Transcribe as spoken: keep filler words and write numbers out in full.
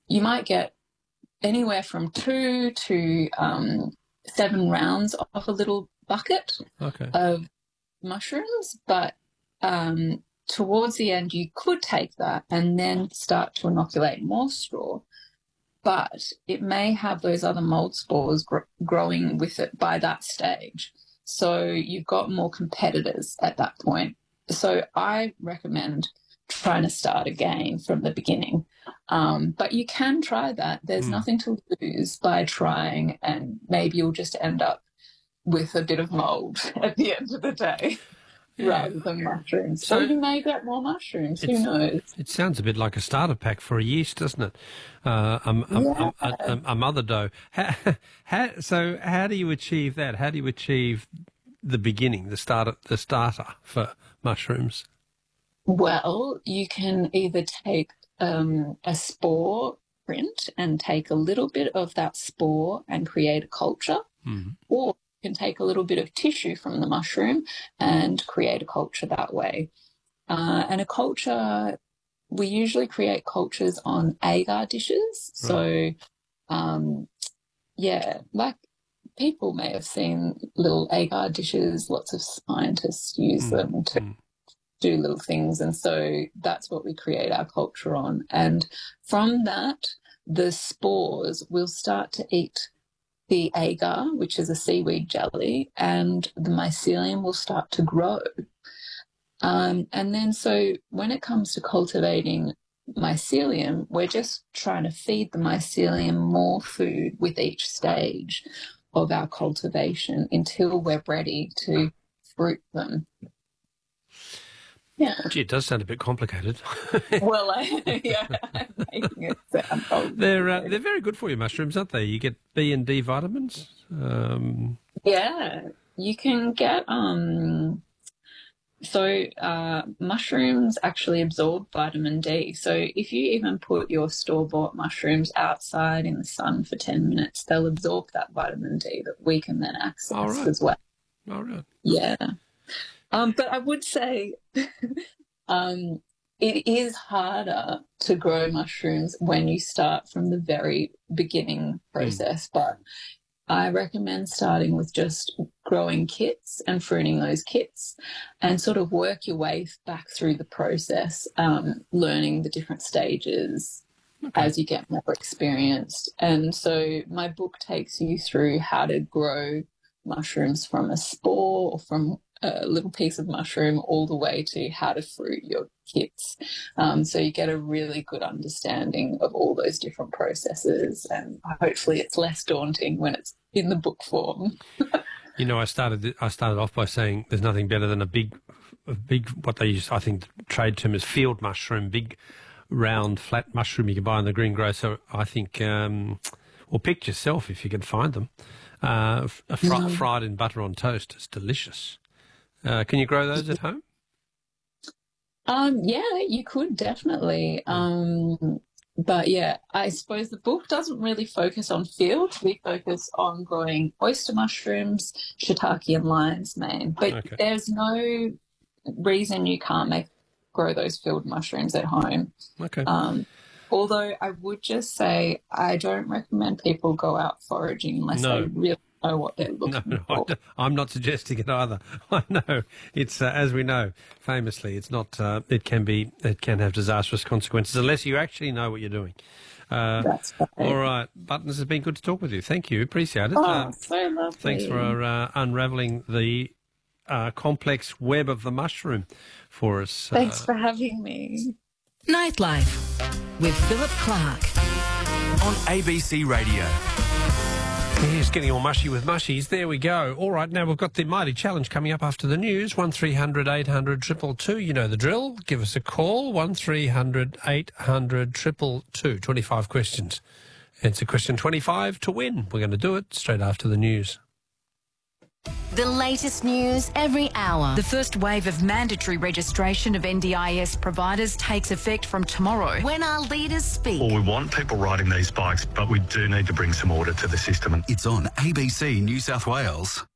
you might get anywhere from two to um, seven rounds off a little bucket okay. of mushrooms, but um, towards the end you could take that and then start to inoculate more straw, but it may have those other mold spores gr- growing with it by that stage. So you've got more competitors at that point. So I recommend trying to start again from the beginning. Um, but you can try that. There's mm. nothing to lose by trying, and maybe you'll just end up with a bit of mold at the end of the day. Yeah. Rather than mushrooms. So, so you may get more mushrooms, who knows? It sounds a bit like a starter pack for a yeast, doesn't it? Uh, a, a, yeah. a, a, a mother dough. How, how, so how do you achieve that? How do you achieve the beginning, the starter, the starter for mushrooms? Well, you can either take um, a spore print and take a little bit of that spore and create a culture, mm-hmm. or can take a little bit of tissue from the mushroom and create a culture that way. Uh, and a culture, we usually create cultures on agar dishes. Right. So, um, yeah, like people may have seen little agar dishes. Lots of scientists use mm. them to mm. do little things. And so that's what we create our culture on. And from that, the spores will start to eat the agar, which is a seaweed jelly, and the mycelium will start to grow. Um, and then so when it comes to cultivating mycelium, we're just trying to feed the mycelium more food with each stage of our cultivation until we're ready to fruit them. Yeah. Gee, it does sound a bit complicated. Well, I, yeah, I'm making it sound complicated. They're, uh, they're very good for you, mushrooms, aren't they? You get B and D vitamins. Um... Yeah, you can get... um. So uh, mushrooms actually absorb vitamin D. So if you even put your store-bought mushrooms outside in the sun for ten minutes, they'll absorb that vitamin D that we can then access All right. as well. All right. Yeah. Um, but I would say um, it is harder to grow mushrooms when you start from the very beginning process, mm. but I recommend starting with just growing kits and fruiting those kits and sort of work your way back through the process, um, learning the different stages okay. as you get more experienced. And so my book takes you through how to grow mushrooms from a spore or from a little piece of mushroom all the way to how to fruit your kits. Um, so you get a really good understanding of all those different processes, and hopefully it's less daunting when it's in the book form. You know, I started I started off by saying there's nothing better than a big, a big what they use, I think the trade term is field mushroom, big round flat mushroom you can buy in the greengrocer. I think, um, or pick yourself if you can find them. Uh, fr- mm. Fried in butter on toast. It's delicious. Uh, can you grow those at home? Um, yeah, you could definitely. Um, but yeah, I suppose the book doesn't really focus on field. We focus on growing oyster mushrooms, shiitake and lion's mane. But okay. there's no reason you can't make grow those field mushrooms at home. Okay. Um, although I would just say I don't recommend people go out foraging unless no. they really know what they're looking no, no, for. I'm not suggesting it either. I know it's uh, as we know, famously, it's not. Uh, it can be. It can have disastrous consequences unless you actually know what you're doing. Uh, That's right. All right, Buttons, has been good to talk with you. Thank you. Appreciate it. Oh, uh, so lovely. Thanks for uh, unravelling the uh, complex web of the mushroom for us. Thanks uh, for having me. Nightlife with Philip Clark on A B C Radio. He's getting all mushy with mushies. There we go. All right, now we've got the Mighty Challenge coming up after the news. one three hundred eight hundred two two two. You know the drill. Give us a call. one three hundred eight hundred two two two. twenty-five questions. Answer question twenty-five to win. We're going to do it straight after the news. The latest news every hour. The first wave of mandatory registration of N D I S providers takes effect from tomorrow when our leaders speak. Well, we want people riding these bikes, but we do need to bring some order to the system. It's on A B C New South Wales.